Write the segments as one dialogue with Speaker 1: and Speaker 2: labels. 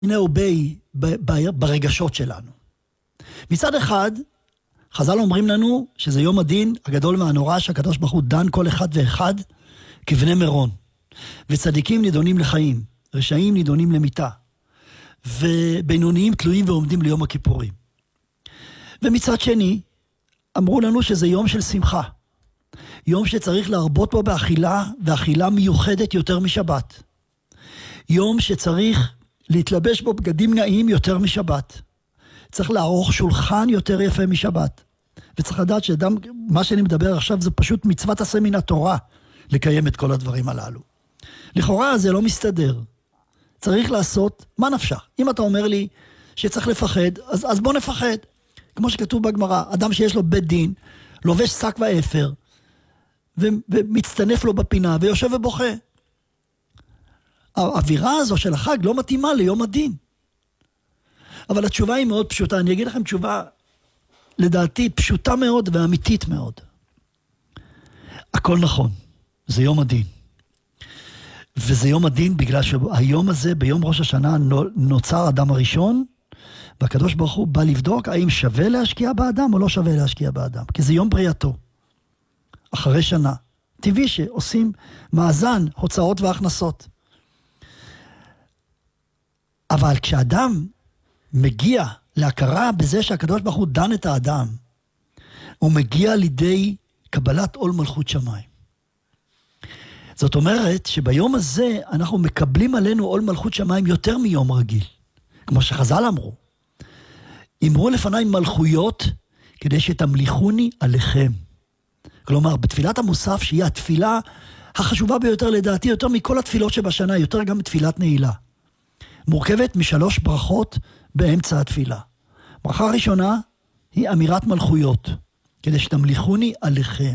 Speaker 1: הנה ובי ברגשות שלנו. מצד אחד, חז"ל אומרים לנו שזה יום הדין הגדול והנורא שהקדוש ברוך הוא דן כל אחד ואחד כבני מירון. וצדיקים נידונים לחיים, רשעים נידונים למיתה, ובינוניים תלויים ועומדים ליום הכיפורים. ומצד שני, אמרו לנו שזה יום של שמחה. יום שצריך להרבות בו באכילה, ואכילה מיוחדת יותר משבת. יום שצריך להתלבש בו בגדים נעים יותר משבת. צריך לערוך שולחן יותר יפה משבת. וצריך לדעת שאדם, מה שאני מדבר עכשיו זה פשוט מצוות עשה מן התורה, לקיים את כל הדברים הללו. לכאורה זה לא מסתדר. צריך לעשות, מה נפשך? אם אתה אומר לי שצריך לפחד, אז בוא נפחד. כמו שכתוב בגמרא, אדם שיש לו בית דין, לובש שק ואפר, ומצטנף לו בפינה, ויושב ובוכה. האווירה הזו של החג לא מתאימה ליום הדין. אבל התשובה היא מאוד פשוטה. אני אגיד לכם תשובה, לדעתי, פשוטה מאוד ואמיתית מאוד. הכל נכון. זה יום הדין. וזה יום הדין בגלל שהיום הזה, ביום ראש השנה, נוצר אדם הראשון, והקדוש ברוך הוא בא לבדוק האם שווה להשקיע באדם או לא שווה להשקיע באדם. כי זה יום בריאתו. אחרי שנה. טבעי שעושים מאזן, הוצאות והכנסות. אבל כשאדם מגיע להכרה בזה שהקדוש ברוך הוא דן את האדם, הוא מגיע לידי קבלת עול מלכות שמיים. זאת אומרת שביום הזה אנחנו מקבלים עלינו עול מלכות שמיים יותר מיום רגיל. כמו שחז"ל אמרו. אמרו לפניי מלכויות כדי שתמליכוני עליכם. כלומר, בתפילת המוסף, שהיא התפילה החשובה ביותר לדעתי, יותר מכל התפילות שבשנה, יותר גם בתפילת נעילה. מורכבת משלוש ברכות באמצע התפילה. ברכה ראשונה היא אמירת מלכויות, כדי שתמליכוני עליכם.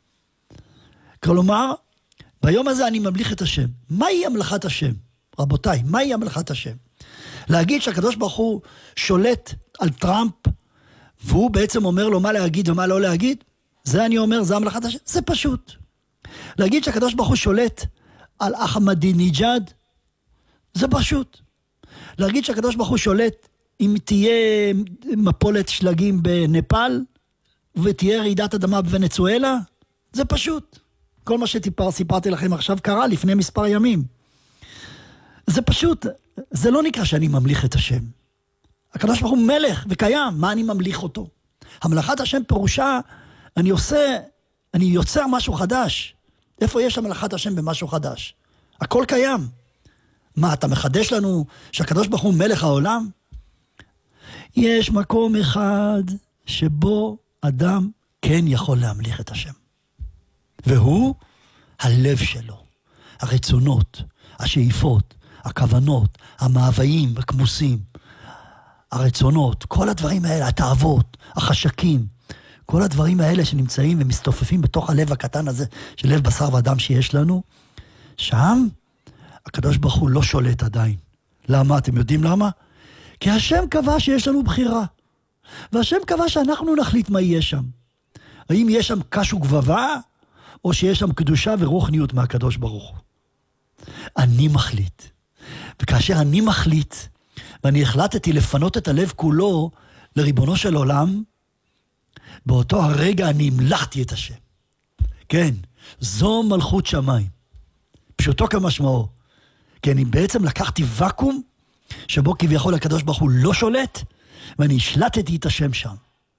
Speaker 1: כלומר, ביום הזה אני ממליך את השם. מהי המלכת השם? רבותיי, מהי המלכת השם? להגיד שהקדוש ברוך הוא שולט על טראמפ, והוא בעצם אומר לו מה להגיד ומה לא להגיד, זה אני אומר, זה המלכת השם, זה פשוט. להגיד שהקדוש ברוך הוא שולט על אחמדינג'אד, זה פשוט. להגיד שהקדוש ברוך הוא שולט אם תהיה מפולת שלגים בנפאל, ותהיה רעידת אדמה בוונצואלה, זה פשוט. כל מה שסיפרתי לכם עכשיו קרה לפני מספר ימים. זה פשוט, זה לא נקרא שאני ממליך את השם. הקדוש ברוך הוא מלך וקיים, מה אני ממליך אותו? המלכת השם פירושה, אני יוצר משהו חדש. איפה יש המלכת השם במשהו חדש? הכל קיים. מה, אתה מחדש לנו שהקדוש ברוך הוא מלך העולם? יש מקום אחד שבו אדם כן יכול להמליך את השם. והוא הלב שלו, הרצונות, השאיפות, הכוונות, המאוויים, הכמוסים, הרצונות, כל הדברים האלה, התאוות, החשקים, כל הדברים האלה שנמצאים ומסתופפים בתוך הלב הקטן הזה, של לב בשר ואדם שיש לנו, שם הקדוש ברוך הוא לא שולט עדיין. למה? אתם יודעים למה? כי השם קבע שיש לנו בחירה. והשם קבע שאנחנו נחליט מה יהיה שם. האם יש שם קש וגבבה, או שיש שם קדושה ורוחניות מהקדוש ברוך הוא. אני מחליט. וכאשר אני מחליט, ואני החלטתי לפנות את הלב כולו לריבונו של עולם, באותו הרגע אני המלכתי את השם. כן, זו מלכות שמיים. פשוטו כמשמעו. כי אני בעצם לקחתי וקום, שבו כביכול הקדוש ברוך הוא לא שולט, ואני השלטתי את השם שם.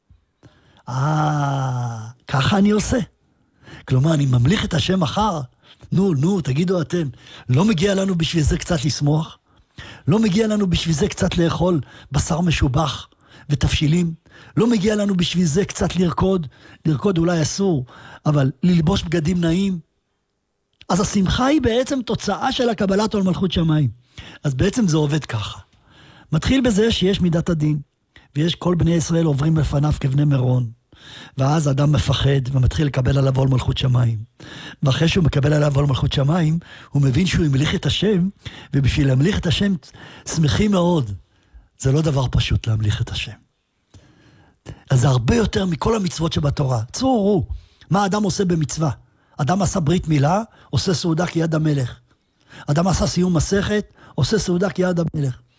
Speaker 1: ככה אני עושה. כלומר, אני ממליך את השם מחר. נו, תגידו אתם, לא מגיע לנו בשביל זה קצת לשמוח? לא מגיע לנו בשביל זה קצת לאכול בשר משובח ותפשילים? לא מגיע לנו בשביל זה קצת לרקוד? לרקוד אולי אסור, אבל ללבוש בגדים נעים? אז השמחה היא בעצם תוצאה של הקבלת עול מלכות שמיים. אז בעצם זה עובד ככה. מתחיל בזה שיש מידת הדין, ויש כל בני ישראל עוברים לפניו כבני מירון. ואז אדם מפחד ומתחיל לקבל עליו עול מלכות שמיים. ואחרי שהוא מקבל עליו עול מלכות שמיים, הוא מבין שהוא המליך את השם, ובשביל להמליך את השם שמחים מאוד. זה לא דבר פשוט להמליך את השם. אז זה הרבה יותר מכל המצוות שבתורה. צורו, מה האדם עושה במצווה? אדם עשה ברית מילה, עושה סעודה כיד המלך. אדם עשה סיום מסכת, עושה סעודה כיד המלך.